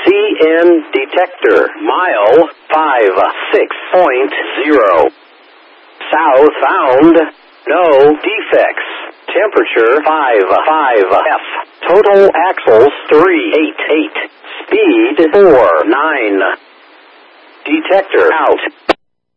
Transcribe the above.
CN detector, mile 56.0. Southbound, no defects. Temperature 55F. Total axles 388. Speed 49. Detector out.